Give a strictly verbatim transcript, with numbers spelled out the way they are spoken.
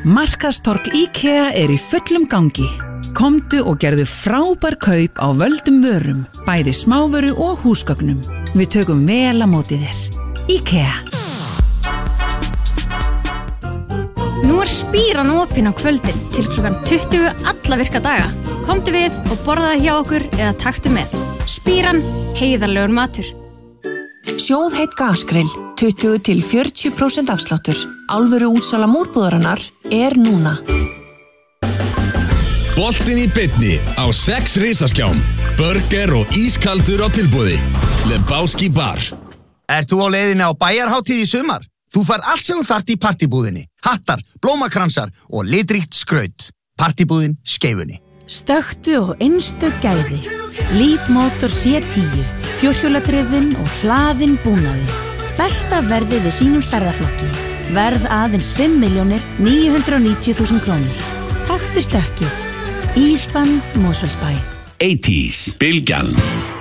Markaðstorg IKEA er í fullum gangi. Komdu og gerðu frábær kaup á völdum vörum, bæði smávöru og húsgögnum. Við tökum vel á móti þér. IKEA. Nú er Spíran opin á kvöldin til klukkan tuttugu alla virka daga. Komdu við og borðaðu hjá okkur eða taktu með. Spíran, heiðarlegur matur. Sjóðheitt gasgrill, tuttugu til fjörutíu prósent afsláttur. Alvöru útsala múrbúðarinnar er núna. Boltinn í beinni á sex risaskjám. Burger og ískaldur á tilboði. Lebowski bar. Ert þú á leiðinni á bæjarhátíð í sumar? Þú fær allt sem þú þarft í partibúðinni. Hattar, blómakransar og litríkt skraut. Partibúðin Skeifunni. Stöktu og einstök gæði. Leap Motor C tíu, fjórhjóladrifinn og hlaðinn búnaður. Besta verðið við sínum stærðarflokki. Verð aðeins fimm milljónir níu hundruð og níutíu þúsund krónur. Taktu stökkið. Ísband Mosfellsbæ. eighties, Bylgjan.